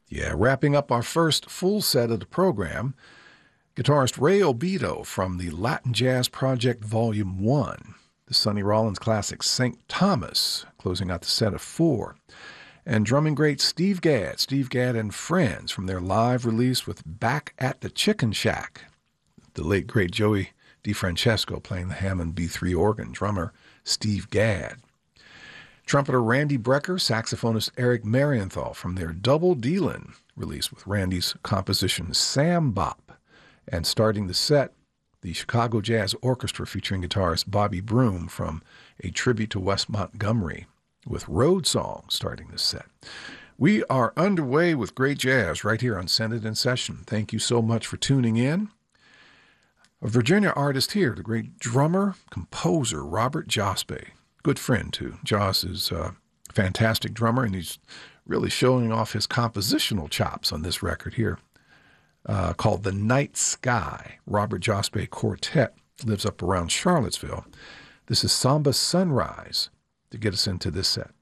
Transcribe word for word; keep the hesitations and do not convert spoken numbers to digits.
Yeah, wrapping up our first full set of the program, guitarist Ray Obito from the Latin Jazz Project Volume one, the Sonny Rollins classic Saint Thomas, closing out the set of four, and drumming great Steve Gadd, Steve Gadd and Friends from their live release with Back at the Chicken Shack, the late great Joey DeFrancesco playing the Hammond B three organ, drummer Steve Gadd. Trumpeter Randy Brecker, saxophonist Eric Marienthal from their Double Dealin' release with Randy's composition Sam Bop. And starting the set, the Chicago Jazz Orchestra featuring guitarist Bobby Broom from a tribute to Wes Montgomery with Road Song starting the set. We are underway with great jazz right here on Send It in Session. Thank you so much for tuning in. A Virginia artist here, the great drummer, composer Robert Jospe. Good friend, too. Joss is a fantastic drummer, and he's really showing off his compositional chops on this record here uh, called The Night Sky. Robert Jospe Quartet lives up around Charlottesville. This is Samba Sunrise to get us into this set.